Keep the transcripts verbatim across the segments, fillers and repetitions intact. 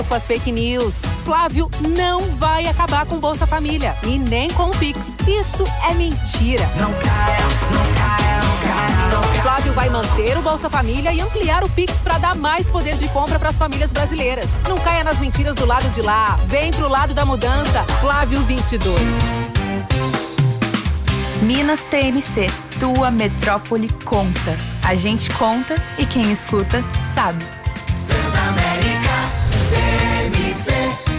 Com as fake news. Flávio não vai acabar com Bolsa Família e nem com o Pix. Isso é mentira. Não caia, não caia, não caia, não caia. Flávio vai manter o Bolsa Família e ampliar o Pix para dar mais poder de compra para as famílias brasileiras. Não caia nas mentiras do lado de lá. Vem pro lado da mudança. Flávio vinte e dois. Minas T M C, tua metrópole conta. A gente conta e quem escuta sabe. Transamérica T M C.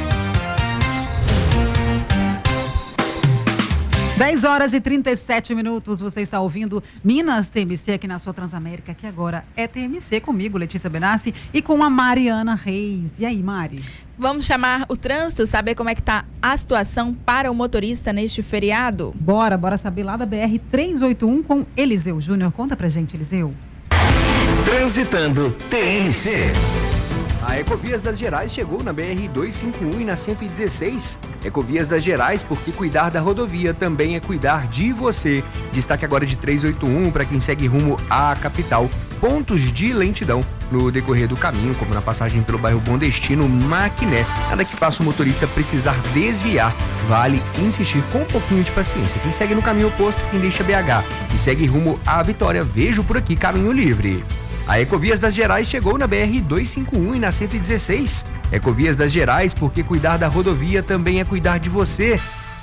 dez horas e trinta e sete minutos, você está ouvindo Minas T M C aqui na sua Transamérica, que agora é T M C comigo, Letícia Benassi, e com a Mariana Reis. E aí, Mari? Vamos chamar o trânsito, saber como é que tá a situação para o motorista neste feriado? Bora, bora saber lá da B R trezentos e oitenta e um com Eliseu Júnior. Conta pra gente, Eliseu. Transitando T M C. A Ecovias das Gerais chegou na B R duzentos e cinquenta e um e na cento e dezesseis. Ecovias das Gerais, porque cuidar da rodovia também é cuidar de você. Destaque agora de trezentos e oitenta e um para quem segue rumo à capital. Pontos de lentidão no decorrer do caminho, como na passagem pelo bairro Bom Destino, Maquiné. Nada que faça o motorista precisar desviar. Vale insistir com um pouquinho de paciência. Quem segue no caminho oposto, quem deixa B H e segue rumo à Vitória, vejo por aqui caminho livre. A Ecovias das Gerais chegou na B R duzentos e cinquenta e um e na cento e dezesseis. Ecovias das Gerais, porque cuidar da rodovia também é cuidar de você.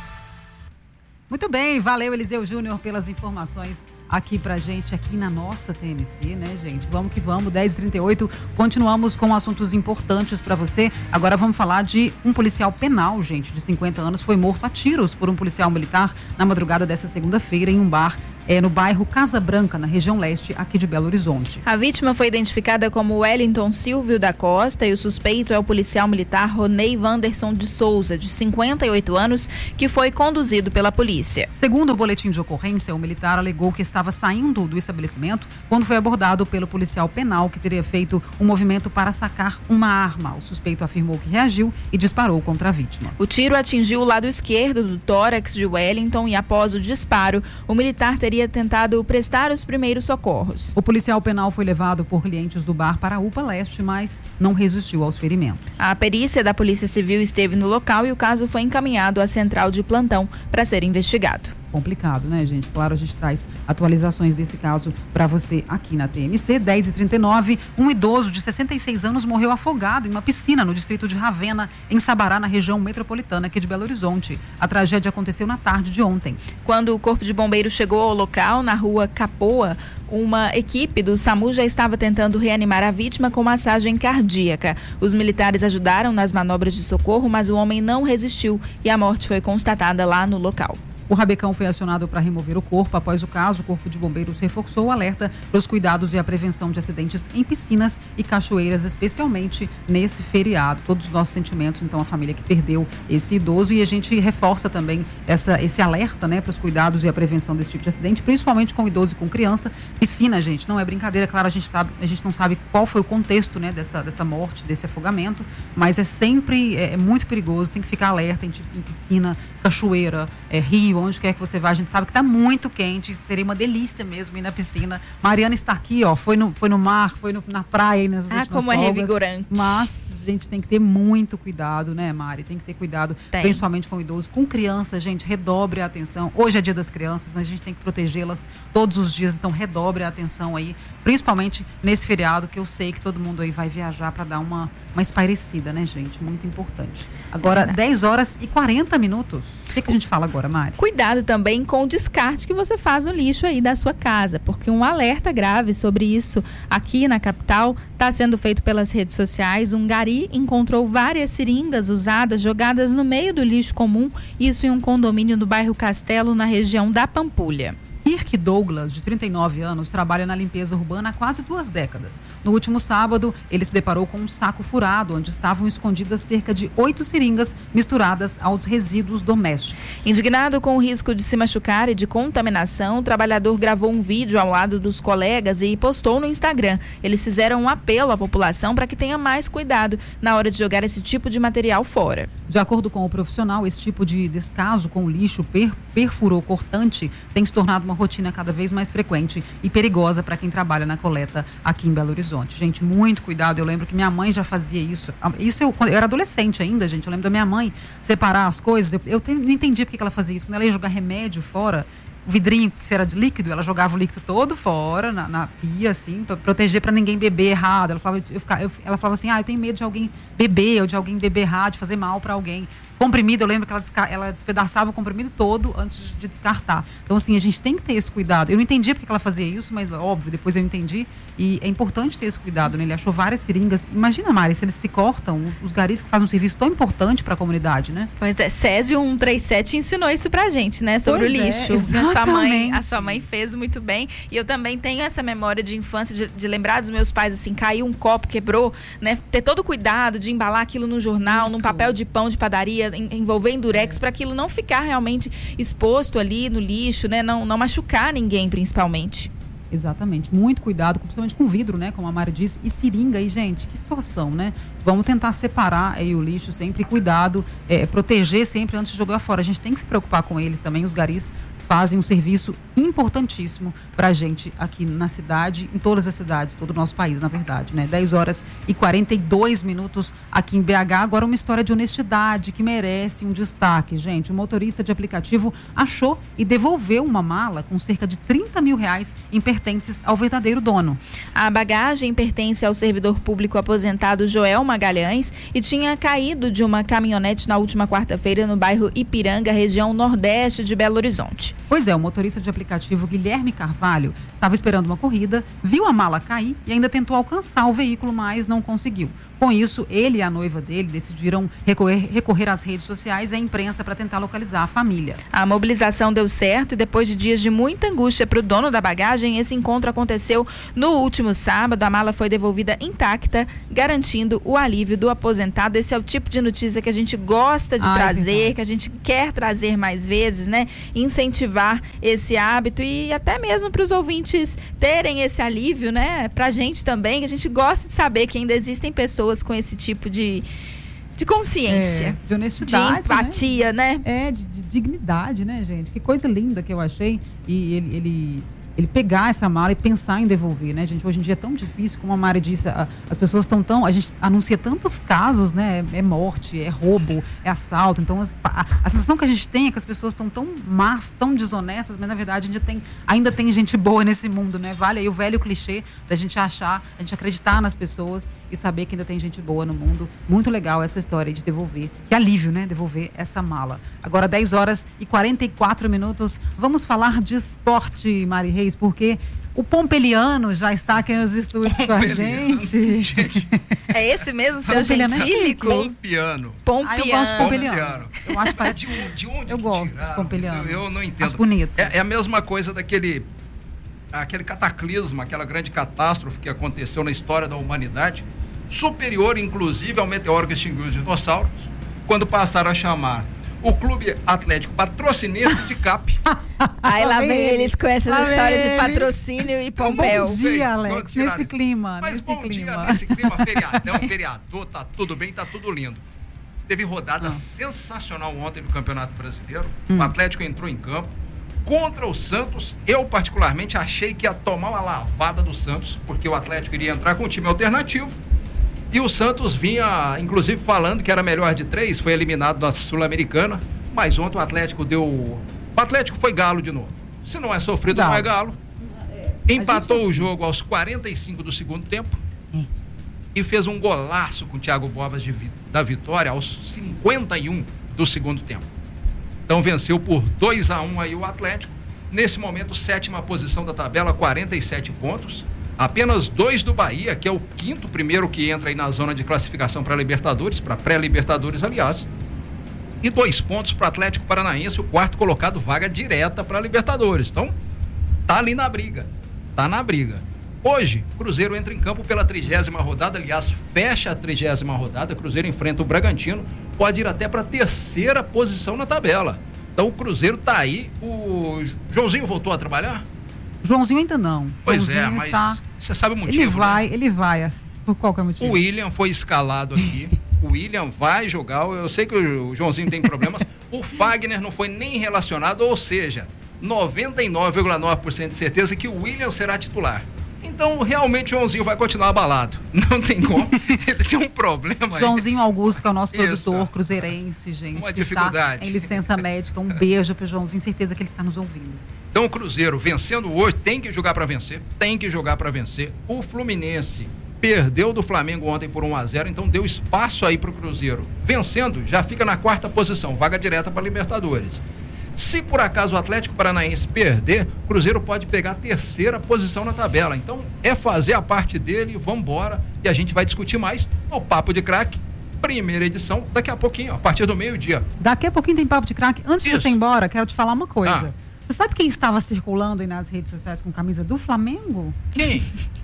Muito bem, valeu, Eliseu Júnior, pelas informações aqui pra gente, aqui na nossa T M C, né, gente? Vamos que vamos, dez e trinta e oito, continuamos com assuntos importantes pra você. Agora vamos falar de um policial penal, gente, de cinquenta anos, foi morto a tiros por um policial militar na madrugada dessa segunda-feira em um bar É, no bairro Casa Branca, na região leste, aqui de Belo Horizonte. A vítima foi identificada como Wellington Silvio da Costa e o suspeito é o policial militar Ronei Wanderson de Souza, de cinquenta e oito anos, que foi conduzido pela polícia. Segundo o boletim de ocorrência, o militar alegou que estava saindo do estabelecimento quando foi abordado pelo policial penal que teria feito um movimento para sacar uma arma. O suspeito afirmou que reagiu e disparou contra a vítima. O tiro atingiu o lado esquerdo do tórax de Wellington e após o disparo, o militar teria tentado prestar os primeiros socorros. O policial penal foi levado por clientes do bar para a U P A Leste, mas não resistiu aos ferimentos. A perícia da Polícia Civil esteve no local e o caso foi encaminhado à central de plantão para ser investigado. Complicado, né, gente? Claro, a gente traz atualizações desse caso para você aqui na T M C. dez e trinta e nove, um idoso de sessenta e seis anos morreu afogado em uma piscina no distrito de Ravena, em Sabará, na região metropolitana aqui de Belo Horizonte. A tragédia aconteceu na tarde de ontem. Quando o Corpo de Bombeiros chegou ao local, na rua Capoa, uma equipe do SAMU já estava tentando reanimar a vítima com massagem cardíaca. Os militares ajudaram nas manobras de socorro, mas o homem não resistiu e a morte foi constatada lá no local. O Rabecão foi acionado para remover o corpo. Após o caso, o Corpo de Bombeiros reforçou o alerta para os cuidados e a prevenção de acidentes em piscinas e cachoeiras, especialmente nesse feriado. Todos os nossos sentimentos, então, a família que perdeu esse idoso, e a gente reforça também essa, esse alerta, né, para os cuidados e a prevenção desse tipo de acidente, principalmente com idoso e com criança. Piscina, gente, não é brincadeira. Claro, a gente, sabe, a gente não sabe qual foi o contexto, né, dessa, dessa morte, desse afogamento, mas é sempre é, é muito perigoso, tem que ficar alerta em, em piscina, cachoeira, é, rio, onde quer que você vá. A gente sabe que está muito quente, seria uma delícia mesmo ir na piscina. Mariana está aqui, ó, foi no, foi no mar, foi no, na praia, nessas ah, últimas como folgas, é revigorante. Mas a gente tem que ter muito cuidado, né, Mari? Tem que ter cuidado, tem. Principalmente com idosos, com crianças, gente, redobre a atenção. Hoje é dia das crianças, mas a gente tem que protegê-las todos os dias, então redobre a atenção aí, principalmente nesse feriado, que eu sei que todo mundo aí vai viajar para dar uma, uma espairecida, né, gente? Muito importante. Agora, é dez horas e quarenta minutos. O que, que a gente fala agora, Mari? Cuidado também com o descarte que você faz no lixo aí da sua casa, porque um alerta grave sobre isso aqui na capital está sendo feito pelas redes sociais. Um gari encontrou várias seringas usadas jogadas no meio do lixo comum, isso em um condomínio do bairro Castelo, na região da Pampulha. Kirk Douglas, de trinta e nove anos, trabalha na limpeza urbana há quase duas décadas. No último sábado, ele se deparou com um saco furado, onde estavam escondidas cerca de oito seringas misturadas aos resíduos domésticos. Indignado com o risco de se machucar e de contaminação, o trabalhador gravou um vídeo ao lado dos colegas e postou no Instagram. Eles fizeram um apelo à população para que tenha mais cuidado na hora de jogar esse tipo de material fora. De acordo com o profissional, esse tipo de descaso com lixo per, perfurou cortante tem se tornado uma rotina cada vez mais frequente e perigosa para quem trabalha na coleta aqui em Belo Horizonte. Gente, muito cuidado. Eu lembro que minha mãe já fazia isso. Isso eu, quando eu era adolescente ainda, gente. Eu lembro da minha mãe separar as coisas. Eu, eu te, não entendi porque que ela fazia isso. Quando ela ia jogar remédio fora, o vidrinho que era de líquido, ela jogava o líquido todo fora, na, na pia, assim, para proteger, para ninguém beber errado. Ela falava, eu ficava, eu, ela falava assim, ah, eu tenho medo de alguém beber, ou de alguém beber errado, de fazer mal para alguém. Comprimido, eu lembro que ela, ela despedaçava o comprimido todo antes de descartar. Então, assim, a gente tem que ter esse cuidado. Eu não entendia porque ela fazia isso, mas, óbvio, depois eu entendi. E é importante ter esse cuidado, né? Ele achou várias seringas. Imagina, Mari, se eles se cortam, os, os garis que fazem um serviço tão importante para a comunidade, né? Pois é, Césio cento e trinta e sete ensinou isso pra gente, né? Sobre pois o lixo. É, a, sua mãe, a sua mãe fez muito bem. E eu também tenho essa memória de infância, de, de lembrar dos meus pais, assim, caiu um copo, quebrou, né? Ter todo o cuidado de embalar aquilo no jornal, isso. num papel de pão de padaria, em, envolvendo durex, é. para aquilo não ficar realmente exposto ali no lixo, né? Não, não machucar ninguém, principalmente. Exatamente, muito cuidado, principalmente com vidro, né, como a Mari disse, e seringa aí, gente, que situação, né? Vamos tentar separar aí o lixo sempre, cuidado, é, proteger sempre antes de jogar fora. A gente tem que se preocupar com eles também, os garis fazem um serviço importantíssimo para a gente aqui na cidade, em todas as cidades, todo o nosso país, na verdade, né? dez horas e quarenta e dois minutos aqui em B H. Agora uma história de honestidade que merece um destaque, gente. O motorista de aplicativo achou e devolveu uma mala com cerca de trinta mil reais em pertences ao verdadeiro dono. A bagagem pertence ao servidor público aposentado Joel Magalhães e tinha caído de uma caminhonete na última quarta-feira no bairro Ipiranga, região nordeste de Belo Horizonte. Pois é, o motorista de aplicativo Guilherme Carvalho estava esperando uma corrida, viu a mala cair e ainda tentou alcançar o veículo, mas não conseguiu. Com isso, ele e a noiva dele decidiram recorrer, recorrer às redes sociais e à imprensa para tentar localizar a família. A mobilização deu certo e depois de dias de muita angústia para o dono da bagagem, esse encontro aconteceu no último sábado. A mala foi devolvida intacta, garantindo o alívio do aposentado. Esse é o tipo de notícia que a gente gosta de Ai, trazer, que a gente quer trazer mais vezes, né? Incentivar esse hábito e até mesmo para os ouvintes terem esse alívio, né? Para a gente também, que a gente gosta de saber que ainda existem pessoas com esse tipo de, de consciência. É, de honestidade, de empatia, né? né? É, de, de dignidade, né, gente? Que coisa linda que eu achei. E ele... ele... ele pegar essa mala e pensar em devolver, né, gente? Hoje em dia é tão difícil, como a Mari disse, a, as pessoas estão tão... A gente anuncia tantos casos, né? É, é morte, é roubo, é assalto. Então, as, a, a sensação que a gente tem é que as pessoas estão tão más, tão desonestas, mas, na verdade, ainda tem, ainda tem gente boa nesse mundo, né? Vale aí o velho clichê da gente achar, a gente acreditar nas pessoas e saber que ainda tem gente boa no mundo. Muito legal essa história de devolver. Que alívio, né? Devolver essa mala. Agora, dez horas e quarenta e quatro minutos. Vamos falar de esporte, Mari Reis, porque o Pompeliano já está aqui nos estúdios com a gente. É esse mesmo, seu gentílico? Pompiano. Pompiano. Ah, eu gosto de Pompeliano. Eu acho que parece... De, de onde eu gosto tiraram? de Pompeliano. Eu, eu não entendo. Acho bonito. É, é a mesma coisa daquele aquele cataclisma, aquela grande catástrofe que aconteceu na história da humanidade, superior, inclusive, ao meteoro que extinguiu os dinossauros, quando passaram a chamar o Clube Atlético Patrocinense de C A P. Aí lá vem eles com essas Lá histórias vem de patrocínio e Pompeu. Bom dia, Alex, nesse clima. Mas nesse bom clima. dia, nesse clima feriadão, feriador, tá tudo bem, tá tudo lindo. Teve rodada Ah. sensacional ontem no Campeonato Brasileiro. Hum. O Atlético entrou em campo contra o Santos. Eu, particularmente, achei que ia tomar uma lavada do Santos, porque o Atlético iria entrar com um time alternativo. E o Santos vinha, inclusive, falando que era melhor de três, foi eliminado da Sul-Americana. Mas ontem o Atlético deu... O Atlético foi galo de novo. Se não é sofrido, Galo. não é galo. Empatou gente- o jogo aos quarenta e cinco do segundo tempo. Hum. E fez um golaço com o Thiago Bobas de vi- da vitória aos cinquenta e um do segundo tempo. Então venceu por dois a um aí o Atlético. Nesse momento, sétima posição da tabela, quarenta e sete pontos. Apenas dois do Bahia, que é o quinto primeiro que entra aí na zona de classificação para Libertadores, para pré-Libertadores, aliás. E dois pontos para o Atlético Paranaense, o quarto colocado, vaga direta para Libertadores. Então, tá ali na briga. Tá na briga. Hoje, Cruzeiro entra em campo pela trigésima rodada, aliás, fecha a trigésima rodada. Cruzeiro enfrenta o Bragantino, pode ir até para a terceira posição na tabela. Então, o Cruzeiro tá aí. O Joãozinho voltou a trabalhar? Joãozinho ainda não. Pois Joãozinho é, mas está... você sabe o motivo, Ele vai, né? ele vai. assim, Por qual que é o motivo? O William foi escalado aqui. O William vai jogar. Eu sei que o Joãozinho tem problemas. O Fagner não foi nem relacionado, ou seja, noventa e nove vírgula nove por cento de certeza que o William será titular. Então, realmente, o Joãozinho vai continuar abalado. Não tem como. Ele tem um problema aí. Joãozinho Augusto, que é o nosso Isso. produtor cruzeirense, gente. Uma que dificuldade. Está em licença médica. Um beijo pro Joãozinho, certeza que ele está nos ouvindo. Então, o Cruzeiro, vencendo hoje, tem que jogar para vencer. Tem que jogar para vencer. O Fluminense perdeu do Flamengo ontem por um a zero, então deu espaço aí pro Cruzeiro. Vencendo, já fica na quarta posição, vaga direta para Libertadores. Se por acaso o Atlético Paranaense perder, o Cruzeiro pode pegar a terceira posição na tabela. Então é fazer a parte dele, vamos embora. E a gente vai discutir mais no Papo de Craque, primeira edição, daqui a pouquinho, a partir do meio-dia. Daqui a pouquinho tem Papo de Craque. Antes Isso. de você ir embora, quero te falar uma coisa. Ah. Você sabe quem estava circulando aí nas redes sociais com camisa do Flamengo? Quem?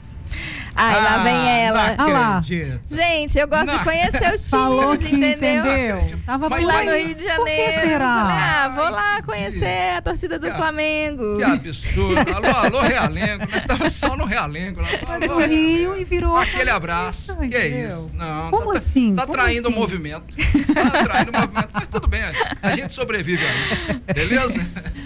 Ai, lá vem ela. Ah lá. Gente, eu gosto Não. de conhecer os Falou times, que entendeu? entendeu. Tava Mas por Lá aí. no Rio de Por que Janeiro. será? Falei, ah, vou lá conhecer a torcida do Que- Flamengo. Que absurdo. Alô, alô, Realengo. Nós estávamos só no Realengo. Lá. Alô, No Rio e virou. Aquele abraço. Que é Entendeu? isso? Não, Como tá, assim? Tá Como traindo assim? o movimento. Tá traindo o movimento. Mas tudo bem, a gente sobrevive aí. Beleza?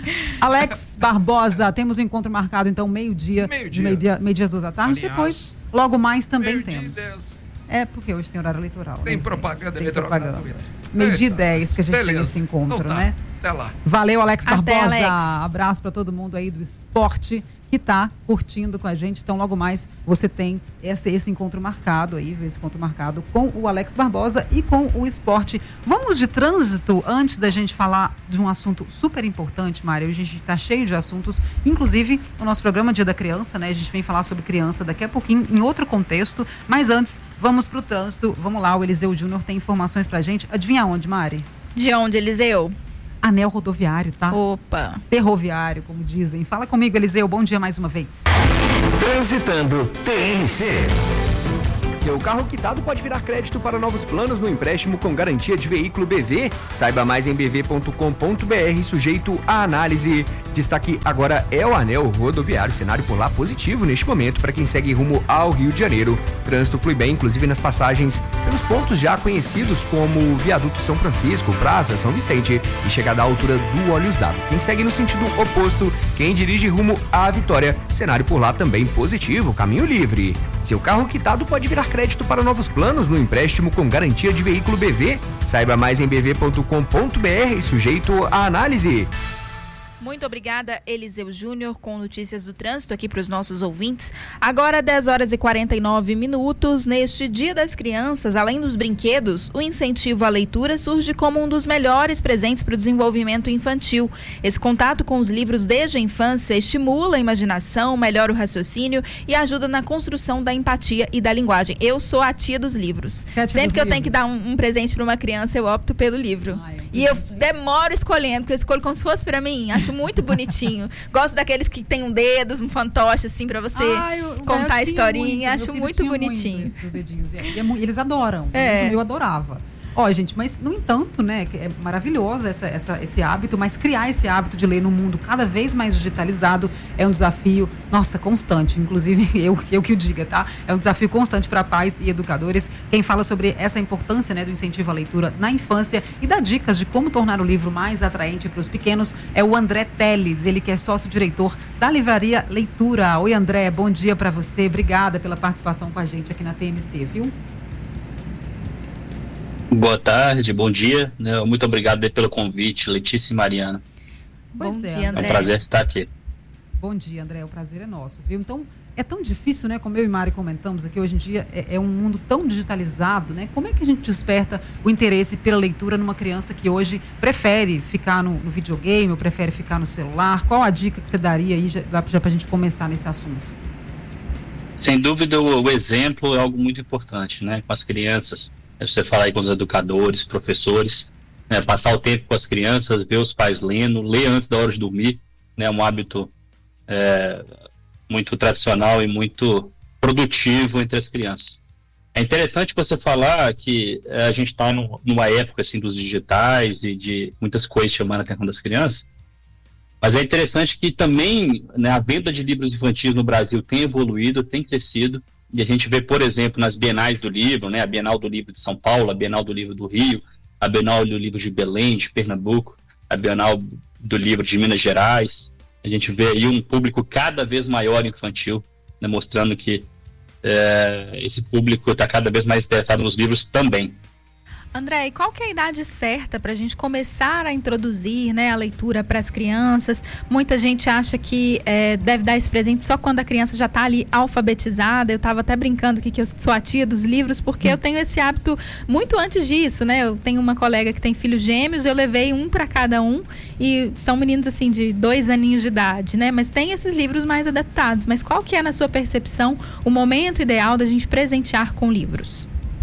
Alex Barbosa, temos um encontro marcado então meio-dia, Meio-dia. de meio-dia, meio-dia às duas da tarde. Aliás, Depois, logo mais também Meio-dia e temos. dez. É porque hoje tem horário eleitoral. Tem né, propaganda Tem eleitoral propaganda. gratuita. Meio-dia e Eita. dez que a gente tem Beleza. esse encontro, Então tá. né? Até lá. Valeu, Alex Até, Barbosa. Alex. Abraço para todo mundo aí do esporte que tá curtindo com a gente. Então, logo mais, você tem esse, esse encontro marcado aí, esse encontro marcado com o Alex Barbosa e com o esporte. Vamos de trânsito antes da gente falar de um assunto super importante, Mário. A gente tá cheio de assuntos, inclusive o nosso programa Dia da Criança, né? A gente vem falar sobre criança daqui a pouquinho, em outro contexto. Mas antes, vamos pro trânsito. Vamos lá, o Eliseu Júnior tem informações pra gente. Adivinha onde, Mari? De onde, Eliseu? Anel rodoviário, tá? Opa. Ferroviário, como dizem. Fala comigo, Eliseu. Bom dia mais uma vez. Transitando T N C. Seu carro quitado pode virar crédito para novos planos no empréstimo com garantia de veículo B V. Saiba mais em b v ponto com ponto b r, sujeito à análise. Destaque agora é o anel rodoviário, cenário por lá positivo neste momento para quem segue rumo ao Rio de Janeiro. Trânsito flui bem, inclusive nas passagens pelos pontos já conhecidos como Viaduto São Francisco, Praça São Vicente e chegada à altura do Olhos d'Água. Quem segue no sentido oposto, quem dirige rumo à Vitória, cenário por lá também positivo, caminho livre. Seu carro quitado pode virar crédito para novos planos no empréstimo com garantia de veículo B V. Saiba mais em b v ponto com ponto b r, sujeito à análise. Muito obrigada, Eliseu Júnior, com notícias do trânsito aqui para os nossos ouvintes. Agora, dez horas e quarenta e nove minutos. Neste Dia das Crianças, além dos brinquedos, o incentivo à leitura surge como um dos melhores presentes para o desenvolvimento infantil. Esse contato com os livros desde a infância estimula a imaginação, melhora o raciocínio e ajuda na construção da empatia e da linguagem. Eu sou a tia dos livros. Tia Sempre dos que eu livros. tenho que dar um, um presente para uma criança, eu opto pelo livro. Ah, é um e eu presente. demoro escolhendo, porque eu escolho como se fosse para mim. Acho muito bonitinho. Gosto daqueles que tem um dedo, um fantoche, assim, pra você Ai, o- o contar Gael a tinha historinha. muito, meu Acho filho muito tinha bonitinho. Muito esses dedinhos. E é- e é mu- eles adoram. É. O meu adorava. Ó, gente, mas no entanto, né, que é maravilhoso essa, essa, esse hábito, mas criar esse hábito de ler num mundo cada vez mais digitalizado é um desafio, nossa, constante. Inclusive, eu, eu que o diga, tá? É um desafio constante para pais e educadores. Quem fala sobre essa importância, né, do incentivo à leitura na infância e dá dicas de como tornar o livro mais atraente para os pequenos é o André Teles, ele que é sócio-diretor da Livraria Leitura. Oi, André, bom dia para você. Obrigada pela participação com a gente aqui na T M C, viu? Boa tarde, bom dia. né, Muito obrigado aí pelo convite, Letícia e Mariana. Pois Bom é, dia, É um André. prazer estar aqui. Bom dia, André. O prazer é nosso, viu? Então, é tão difícil, né? Como eu e Mari comentamos aqui, hoje em dia é, é um mundo tão digitalizado, né? Como é que a gente desperta o interesse pela leitura numa criança que hoje prefere ficar no, no videogame ou prefere ficar no celular? Qual a dica que você daria aí, já, já pra gente começar nesse assunto? Sem dúvida, o, o exemplo é algo muito importante, né? Com as crianças, é você falar aí com os educadores, professores, né? Passar o tempo com as crianças, ver os pais lendo, ler antes da hora de dormir, né? Um hábito é, muito tradicional e muito produtivo entre as crianças. É interessante você falar que é, a gente está numa época assim dos digitais e de muitas coisas chamando a atenção das crianças, mas é interessante que também, né, a venda de livros infantis no Brasil tem evoluído, tem crescido, e a gente vê, por exemplo, nas Bienais do Livro, né, a Bienal do Livro de São Paulo, a Bienal do Livro do Rio, a Bienal do Livro de Belém, de Pernambuco, a Bienal do Livro de Minas Gerais, A gente vê aí um público cada vez maior infantil, né, mostrando que é, esse público está cada vez mais interessado nos livros também. André, e qual que é a idade certa para a gente começar a introduzir, né, a leitura para as crianças? Muita gente acha que é, deve dar esse presente só quando a criança já está ali alfabetizada. Eu estava até brincando aqui que eu sou a tia dos livros, porque hum. eu tenho esse hábito muito antes disso, né? Eu tenho uma colega que tem filhos gêmeos, eu levei um para cada um, e são meninos assim de dois aninhos de idade, né? Mas tem esses livros mais adaptados. Mas qual que é, na sua percepção, o momento ideal da gente presentear com livros?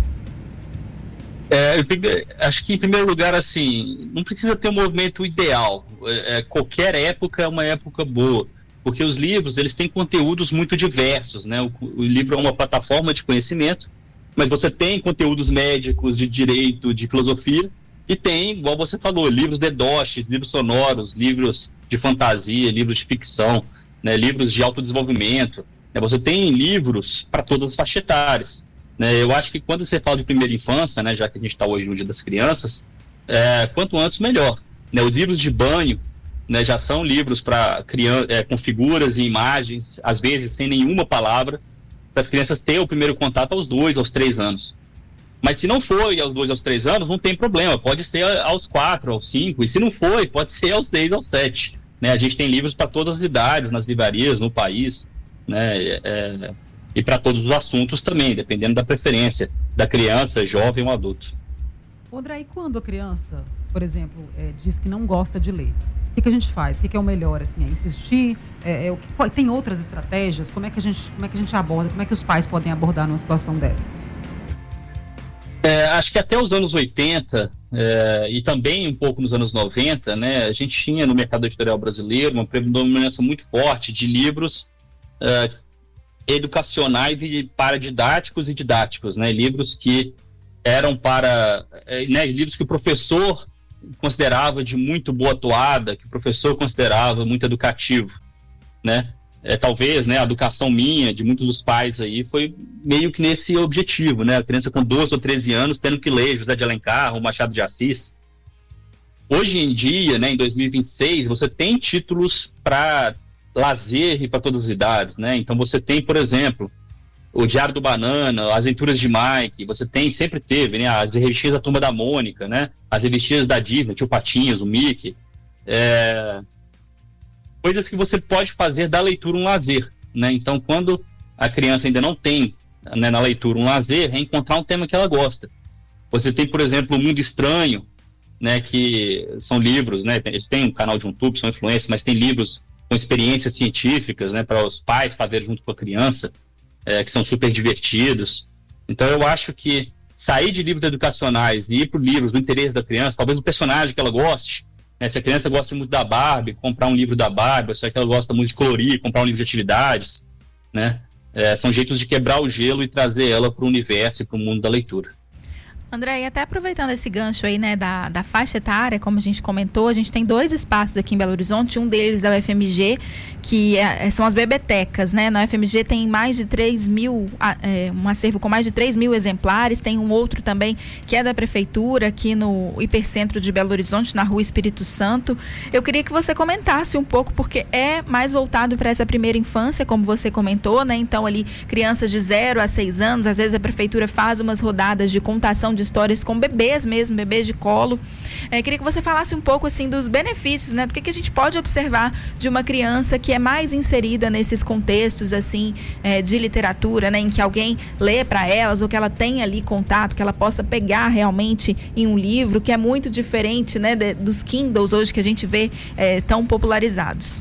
É, eu acho que, em primeiro lugar, assim, não precisa ter um movimento ideal. É, qualquer época é uma época boa, porque os livros, eles têm conteúdos muito diversos, né? O, o livro é uma plataforma de conhecimento, mas você tem conteúdos médicos, de direito, de filosofia, e tem, igual você falou, livros de deboche, livros sonoros, livros de fantasia, livros de ficção, né? Livros de autodesenvolvimento, né? Você tem livros para todas as faixas etárias. Né, eu acho que quando você fala de primeira infância, né, já que a gente está hoje no Dia das Crianças, é, quanto antes melhor. Né, os livros de banho, né, já são livros para criança, é, com figuras e imagens, às vezes sem nenhuma palavra, para as crianças terem o primeiro contato aos dois, aos três anos. Mas se não foi aos dois, aos três anos, não tem problema, pode ser aos quatro, aos cinco, e se não foi, pode ser aos seis, aos sete. Né, a gente tem livros para todas as idades, nas livrarias, no país, né, é, e para todos os assuntos também, dependendo da preferência da criança, jovem ou adulto. André, e quando a criança, por exemplo, é, diz que não gosta de ler? O que, que a gente faz? O que, que é o melhor? Assim, é insistir? É, é, o que, tem outras estratégias? Como é, que a gente, como é que a gente aborda? Como é que os pais podem abordar numa situação dessa? É, acho que até os anos oitenta, é, e também um pouco nos anos noventa, né, a gente tinha no mercado editorial brasileiro uma predominância muito forte de livros é, educacionais e paradidáticos e didáticos, né? Livros que eram para, né, livros que o professor considerava de muito boa toada, que o professor considerava muito educativo, né? É, talvez, né, a educação minha, de muitos dos pais aí, foi meio que nesse objetivo, né? A criança com doze ou treze anos tendo que ler José de Alencar ou Machado de Assis. Hoje em dia, né, em dois mil e vinte e seis, você tem títulos para lazer e para todas as idades, né? Então você tem, por exemplo, o Diário do Banana, as Aventuras de Mike, você tem, sempre teve, né, as revistinhas da Turma da Mônica, né, as revistinhas da Disney, Tio Patinhas, o Mickey, é... coisas que você pode fazer da leitura um lazer, né? Então quando a criança ainda não tem, né, na leitura um lazer, é encontrar um tema que ela gosta. Você tem, por exemplo, O Mundo Estranho, né, que são livros, né, eles têm um canal de YouTube, são influencers, mas tem livros com experiências científicas, né, para os pais fazerem junto com a criança, é, que são super divertidos. Então eu acho que sair de livros educacionais e ir para livros do interesse da criança, talvez um personagem que ela goste, né, se a criança gosta muito da Barbie, comprar um livro da Barbie, se ela gosta muito de colorir, comprar um livro de atividades, né, é, são jeitos de quebrar o gelo e trazer ela para o universo e para o mundo da leitura. André, e até aproveitando esse gancho aí, né, da, da faixa etária, como a gente comentou, a gente tem dois espaços aqui em Belo Horizonte, um deles é o U F M G, que é, são as bebetecas, né, na U F M G tem mais de três mil, é, um acervo com mais de três mil exemplares, tem um outro também que é da prefeitura, aqui no Hipercentro de Belo Horizonte, na Rua Espírito Santo. Eu queria que você comentasse um pouco, porque é mais voltado para essa primeira infância, como você comentou, né, então ali crianças de zero a seis anos, às vezes a prefeitura faz umas rodadas de contação de histórias com bebês mesmo, bebês de colo. É, queria que você falasse um pouco assim dos benefícios, né, do que, que a gente pode observar de uma criança que é mais inserida nesses contextos assim, é, de literatura, né, em que alguém lê para elas, ou que ela tenha ali contato, que ela possa pegar realmente em um livro, que é muito diferente, né, de, dos Kindles hoje que a gente vê é, tão popularizados.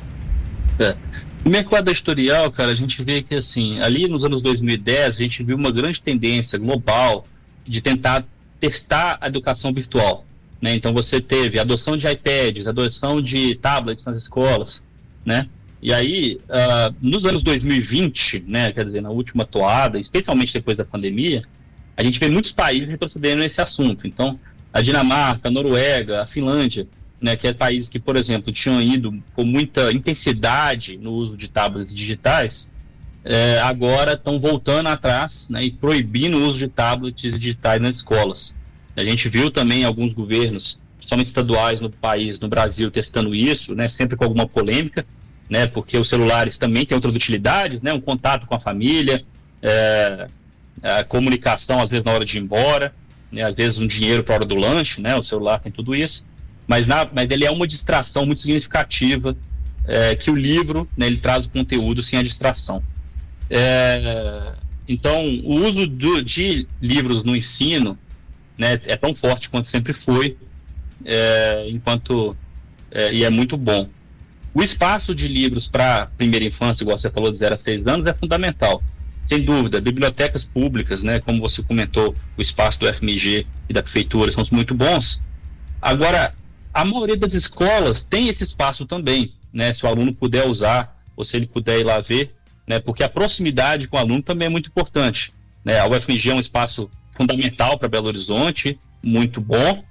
É. No mercado editorial, cara, a gente vê que assim, ali nos anos dois mil e dez, a gente viu uma grande tendência global de tentar testar a educação virtual, né? Então você teve a adoção de iPads, a adoção de tablets nas escolas, né? E aí, uh, nos anos dois mil e vinte, né, quer dizer, na última toada, especialmente depois da pandemia, a gente vê muitos países retrocedendo nesse assunto. Então, a Dinamarca, a Noruega, a Finlândia, né, que é países que, por exemplo, tinham ido com muita intensidade no uso de tablets digitais, É, agora estão voltando atrás, né, e proibindo o uso de tablets digitais nas escolas. A gente viu também alguns governos somente estaduais no país, no Brasil, testando isso, né, sempre com alguma polêmica, né, porque os celulares também têm outras utilidades, né, um contato com a família, é, a comunicação, às vezes, na hora de ir embora, né, às vezes um dinheiro para a hora do lanche, né, o celular tem tudo isso, mas, na, mas ele é uma distração muito significativa, é, que o livro, né, ele traz o conteúdo sem a distração. É, então, o uso do, de livros no ensino, né, é tão forte quanto sempre foi, é, enquanto é, e é muito bom. O espaço de livros para primeira infância, igual você falou, de zero a seis anos, é fundamental. Sem dúvida, bibliotecas públicas, né, como você comentou, o espaço do F M G e da prefeitura são muito bons. Agora, a maioria das escolas tem esse espaço também, né, se o aluno puder usar, ou se ele puder ir lá ver, né, porque a proximidade com o aluno também é muito importante, né. A U F M G é um espaço fundamental para Belo Horizonte, muito bom,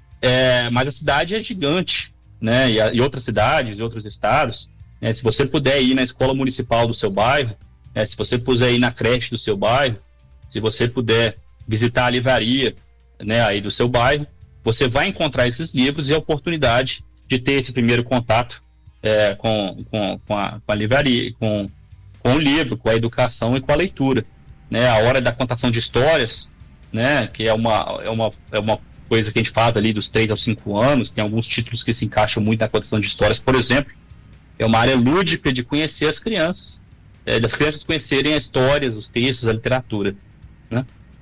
é, mas a cidade é gigante, né, e, a, e outras cidades e outros estados, né, se você puder ir na escola municipal do seu bairro, né, se você puder ir na creche do seu bairro, se você puder visitar a livraria, né, aí do seu bairro, você vai encontrar esses livros e a oportunidade de ter esse primeiro contato é, com, com, com, a, com a livraria, com, com o livro, com a educação e com a leitura, né, a hora da contação de histórias, né, que é uma, é uma, é uma coisa que a gente faz ali dos três aos cinco anos, tem alguns títulos que se encaixam muito na contação de histórias, por exemplo, é uma área lúdica de conhecer as crianças, é, das crianças conhecerem as histórias, os textos, a literatura, né?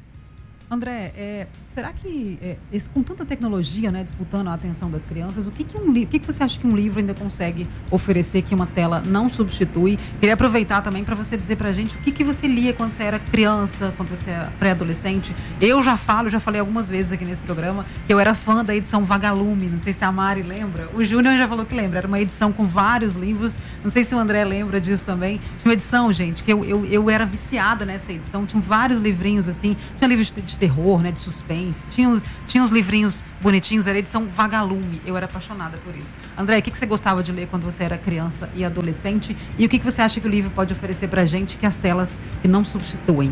André, é, será que é, esse, com tanta tecnologia, né, disputando a atenção das crianças, o que que, um, o que que você acha que um livro ainda consegue oferecer que uma tela não substitui? Queria aproveitar também para você dizer para a gente o que que você lia quando você era criança, quando você era pré-adolescente. Eu já falo, já falei algumas vezes aqui nesse programa, que eu era fã da edição Vagalume, não sei se a Mari lembra. O Júnior já falou que lembra, era uma edição com vários livros, não sei se o André lembra disso também. Tinha uma edição, gente, que eu, eu, eu era viciada nessa edição, tinha vários livrinhos assim, tinha livros de terror, né, de suspense, tinha os, tinha os livrinhos bonitinhos, era a edição Vagalume, eu era apaixonada por isso. André, o que, que você gostava de ler quando você era criança e adolescente, e o que, que você acha que o livro pode oferecer pra gente que as telas que não substituem?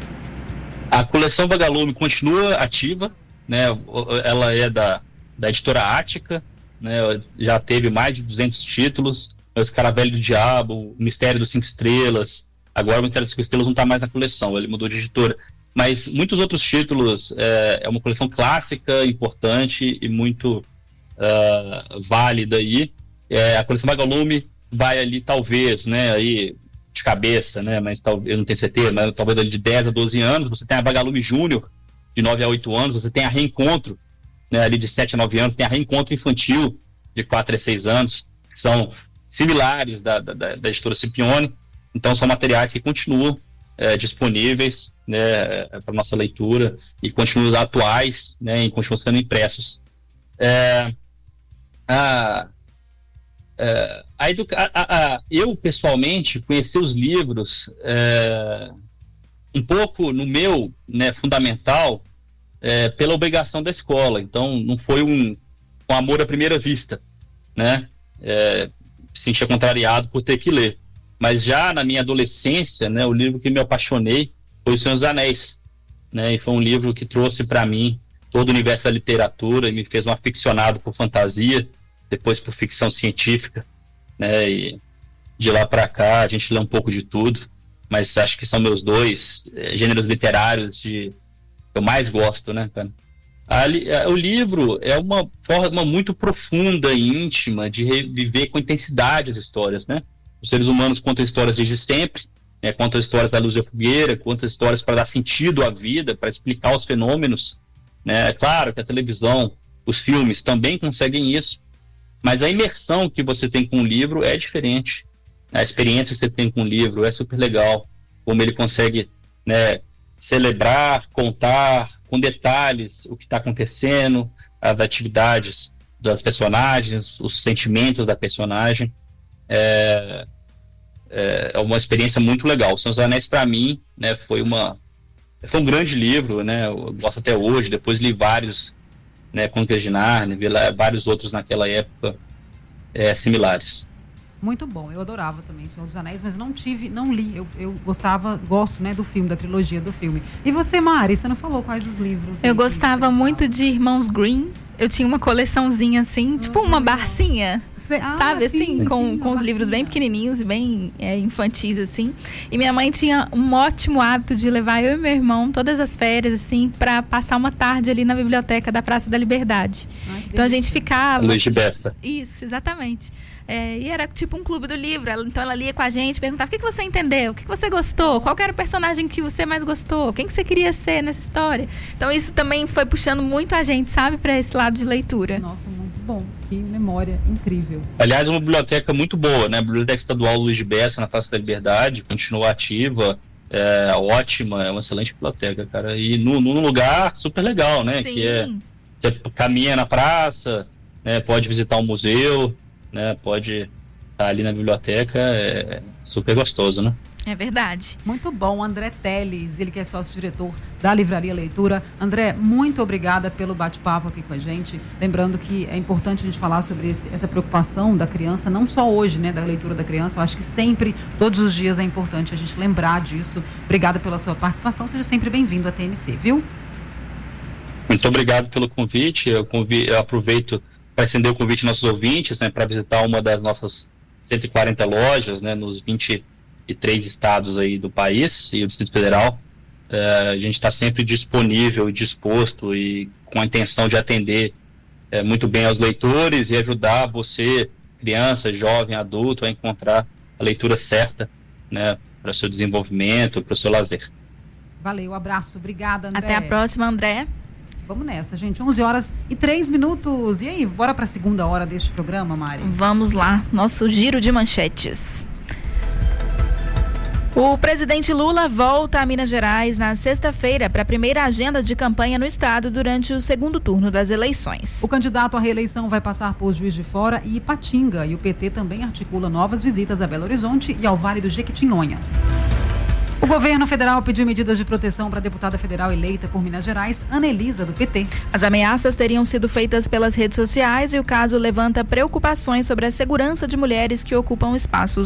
A coleção Vagalume continua ativa, né, ela é da, da editora Ática, né, já teve mais de duzentos títulos, o Escaravelho do Diabo, o Mistério dos Cinco Estrelas, agora o Mistério dos Cinco Estrelas não está mais na coleção, ele mudou de editora. Mas muitos outros títulos, é, é uma coleção clássica, importante e muito uh, válida aí. É, a coleção Vagalume vai ali, talvez, né, aí de cabeça, né, mas talvez, eu não tenho certeza, mas talvez ali de dez a doze anos. Você tem a Vagalume Júnior, de nove a oito anos, você tem a Reencontro, né, ali de sete a nove anos, tem a Reencontro Infantil, de quatro a seis anos, que são similares da, da, da editora Scipione. Então, são materiais que continuam É, disponíveis, né, para nossa leitura e continuam atuais, né, e continuam sendo impressos. É, a, é, a educa a, a, eu, pessoalmente, conheci os livros é, um pouco no meu, né, fundamental, é, pela obrigação da escola. Então, não foi um, um amor à primeira vista, né, é, me sentia contrariado por ter que ler. Mas já na minha adolescência, né, o livro que me apaixonei foi O Senhor dos Anéis, né, e foi um livro que trouxe para mim todo o universo da literatura e me fez um aficionado por fantasia, depois por ficção científica, né, e de lá para cá a gente lê um pouco de tudo, mas acho que são meus dois é, gêneros literários de que eu mais gosto, né, cara. A, o livro é uma forma muito profunda e íntima de reviver com intensidade as histórias, né? Os seres humanos contam histórias desde sempre, né, contam histórias da luz e da fogueira, contam histórias para dar sentido à vida, para explicar os fenômenos, né? É claro que a televisão, os filmes também conseguem isso, mas a imersão que você tem com o livro é diferente. A experiência que você tem com o livro é super legal, como ele consegue, né, celebrar, contar com detalhes o que está acontecendo, as atividades das personagens, os sentimentos da personagem. É, é uma experiência muito legal. O Senhor dos Anéis, para mim, né, foi uma foi um grande livro, né, eu gosto até hoje. Depois li vários, né, Crônicas de Nárnia, vi lá vários outros naquela época é, similares. Muito bom, eu adorava também Senhor dos Anéis, mas não tive, não li, eu, eu gostava, gosto, né, do filme, da trilogia do filme. E você, Mari, você não falou quais os livros? Eu gostava muito de Irmãos Grimm, Eu tinha uma coleçãozinha assim, tipo uma barcinha. Ah, Sabe, sim, assim, sim, com, sim, com os livros bem pequenininhos e bem é, infantis, assim. E minha mãe tinha um ótimo hábito de levar eu e meu irmão todas as férias, assim, para passar uma tarde ali na biblioteca da Praça da Liberdade. Ai, então a gente ficava... Luiz de Bessa. Isso, exatamente. É, e era tipo um clube do livro. Ela, então ela lia com a gente, perguntava: o que, que você entendeu? O que, que você gostou? Qual que era o personagem que você mais gostou? Quem que você queria ser nessa história? Então isso também foi puxando muito a gente, sabe, para esse lado de leitura. Nossa, muito bom. Que memória incrível. Aliás, uma biblioteca muito boa, né? A Biblioteca Estadual Luiz de Bessa, na Praça da Liberdade, continua ativa, é ótima, é uma excelente biblioteca, cara. E num, num lugar super legal, né? Sim. Que é, você caminha na praça, né? Pode visitar um museu, né? Pode estar ali na biblioteca, é super gostoso, né? É verdade. Muito bom. André Teles, ele que é sócio-diretor da Livraria Leitura. André, muito obrigada pelo bate-papo aqui com a gente. Lembrando que é importante a gente falar sobre esse, essa preocupação da criança, não só hoje, né, da leitura da criança. Eu acho que sempre, todos os dias é importante a gente lembrar disso. Obrigada pela sua participação. Seja sempre bem-vindo à T M C, viu? Muito obrigado pelo convite. Eu, convi- eu aproveito para estender o convite aos nossos ouvintes, né, para visitar uma das nossas cento e quarenta lojas, né, nos vinte e três estados aí do país e o Distrito Federal. É, a gente está sempre disponível e disposto e com a intenção de atender é, muito bem aos leitores e ajudar você, criança, jovem, adulto, a encontrar a leitura certa, né, para o seu desenvolvimento, para o seu lazer. Valeu, abraço. Obrigada, André. Até a próxima, André. Vamos nessa, gente. onze horas e três minutos. E aí, bora para a segunda hora deste programa, Mari? Vamos lá. Nosso giro de manchetes. O presidente Lula volta a Minas Gerais na sexta-feira para a primeira agenda de campanha no estado durante o segundo turno das eleições. O candidato à reeleição vai passar por Juiz de Fora e Ipatinga, e o P T também articula novas visitas a Belo Horizonte e ao Vale do Jequitinhonha. O governo federal pediu medidas de proteção para a deputada federal eleita por Minas Gerais, Ana Elisa, do P T. As ameaças teriam sido feitas pelas redes sociais e o caso levanta preocupações sobre a segurança de mulheres que ocupam espaços